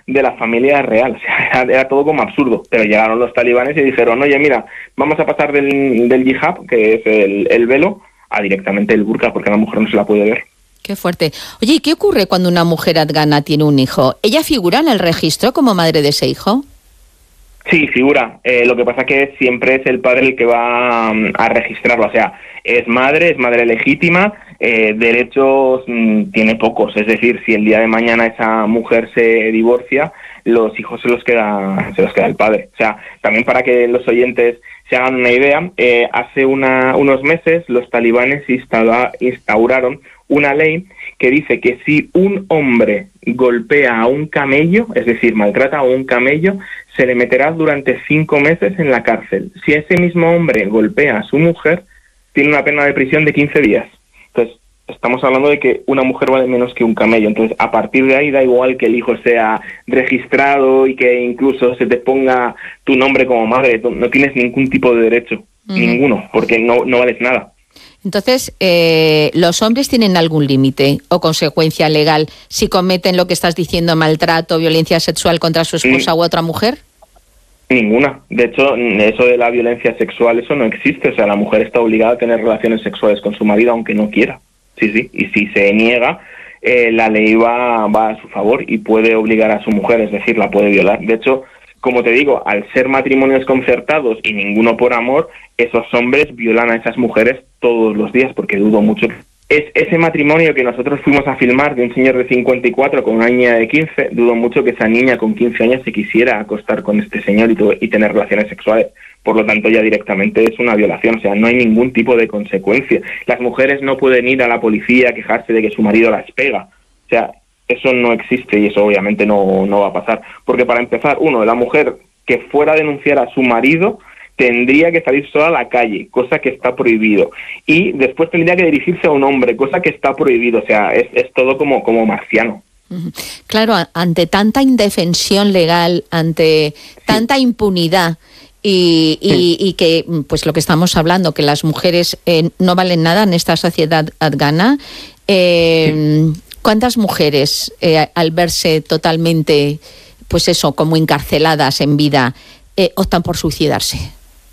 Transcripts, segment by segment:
de la familia real. O sea, era todo como absurdo. Pero llegaron los talibanes y dijeron, oye, mira, vamos a pasar del hijab, que es el velo, a directamente el burka, porque a la mujer no se la puede ver. Qué fuerte. Oye, ¿y qué ocurre cuando una mujer afgana tiene un hijo? ¿Ella figura en el registro como madre de ese hijo? Sí, figura. Lo que pasa que siempre es el padre el que va a registrarlo. O sea, es madre legítima, derechos tiene pocos. Es decir, si el día de mañana esa mujer se divorcia, los hijos se los queda el padre. O sea, también para que los oyentes se hagan una idea, hace unos meses los talibanes instauraron una ley que dice que si un hombre golpea a un camello, es decir, maltrata a un camello, se le meterá durante 5 meses en la cárcel. Si ese mismo hombre golpea a su mujer, tiene una pena de prisión de 15 días. Entonces, estamos hablando de que una mujer vale menos que un camello. Entonces, a partir de ahí da igual que el hijo sea registrado y que incluso se te ponga tu nombre como madre. No tienes ningún tipo de derecho, ninguno, porque no vales nada. Entonces, ¿los hombres tienen algún límite o consecuencia legal si cometen lo que estás diciendo, maltrato, violencia sexual contra su esposa u otra mujer? Ninguna. De hecho, eso de la violencia sexual, eso no existe. O sea, la mujer está obligada a tener relaciones sexuales con su marido aunque no quiera. Sí. Y si se niega, la ley va a su favor y puede obligar a su mujer, es decir, la puede violar. De hecho, como te digo, al ser matrimonios concertados y ninguno por amor, esos hombres violan a esas mujeres todos los días, porque dudo mucho. Es ese matrimonio que nosotros fuimos a filmar de un señor de 54 con una niña de 15, dudo mucho que esa niña con 15 años se quisiera acostar con este señor y tener relaciones sexuales. Por lo tanto, ya directamente es una violación, o sea, no hay ningún tipo de consecuencia. Las mujeres no pueden ir a la policía a quejarse de que su marido las pega. O sea, eso no existe y eso obviamente no va a pasar. Porque para empezar, la mujer que fuera a denunciar a su marido tendría que salir sola a la calle, cosa que está prohibido. Y después tendría que dirigirse a un hombre, cosa que está prohibido. O sea, es todo como marciano. Claro, ante tanta indefensión legal, ante tanta impunidad y que, pues lo que estamos hablando, que las mujeres no valen nada en esta sociedad afgana, ¿cuántas mujeres al verse totalmente, pues eso, como encarceladas en vida, optan por suicidarse?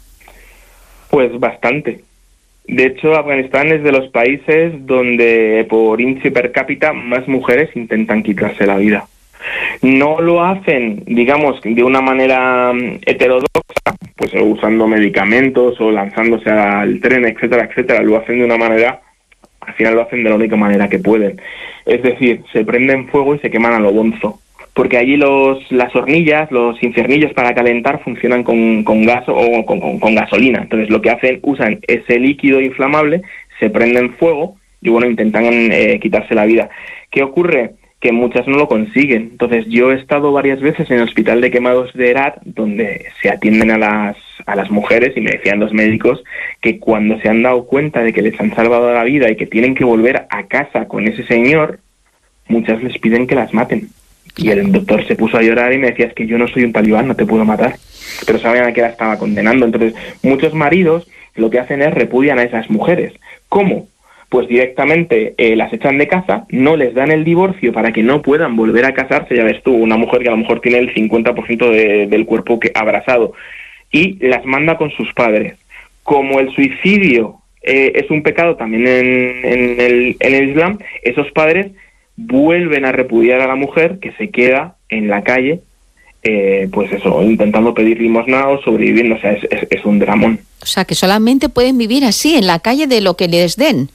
Pues bastante. De hecho, Afganistán es de los países donde por índice per cápita más mujeres intentan quitarse la vida. No lo hacen, digamos, de una manera heterodoxa, pues usando medicamentos o lanzándose al tren, etcétera, etcétera. Lo hacen de una manera, al final lo hacen de la única manera que pueden. Es decir, se prenden fuego y se queman a lo bonzo. Porque allí las hornillas, los infernillos para calentar funcionan con gas o con gasolina. Entonces lo que hacen, usan ese líquido inflamable, se prenden fuego y intentan quitarse la vida. ¿Qué ocurre? Que muchas no lo consiguen. Entonces yo he estado varias veces en el hospital de quemados de Herat, donde se atienden a las mujeres, y me decían los médicos que cuando se han dado cuenta de que les han salvado la vida y que tienen que volver a casa con ese señor, muchas les piden que las maten. Y el doctor se puso a llorar y me decía, es que yo no soy un talibán, no te puedo matar. Pero sabían que la estaba condenando. Entonces, muchos maridos lo que hacen es repudian a esas mujeres. ¿Cómo? Pues directamente las echan de casa, no les dan el divorcio para que no puedan volver a casarse. Ya ves tú, una mujer que a lo mejor tiene el 50% del cuerpo abrasado, y las manda con sus padres. Como el suicidio es un pecado también en el Islam, esos padres vuelven a repudiar a la mujer, que se queda en la calle, pues eso, intentando pedir limosna o sobreviviendo. O sea, es un dramón. O sea, que solamente pueden vivir así, en la calle, de lo que les den.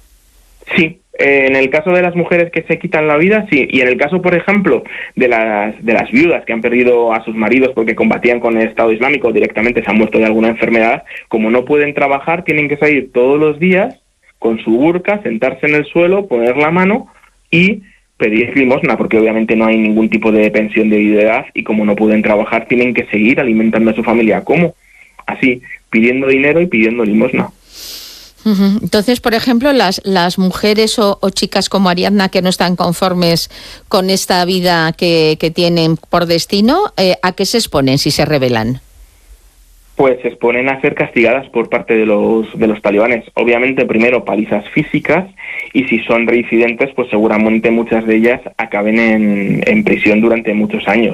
Sí, en el caso de las mujeres que se quitan la vida, sí. Y en el caso, por ejemplo, de las viudas que han perdido a sus maridos porque combatían con el Estado Islámico, directamente se han muerto de alguna enfermedad, como no pueden trabajar, tienen que salir todos los días con su burka, sentarse en el suelo, poner la mano y pedir limosna, porque obviamente no hay ningún tipo de pensión de viudedad, y como no pueden trabajar, tienen que seguir alimentando a su familia. ¿Cómo? Así, pidiendo dinero y pidiendo limosna. Entonces, por ejemplo, las mujeres o chicas como Ariadna, que no están conformes con esta vida que tienen por destino, ¿a qué se exponen si se rebelan? Pues se exponen a ser castigadas por parte de los talibanes. Obviamente, primero palizas físicas, y si son reincidentes, pues seguramente muchas de ellas acaben en prisión durante muchos años.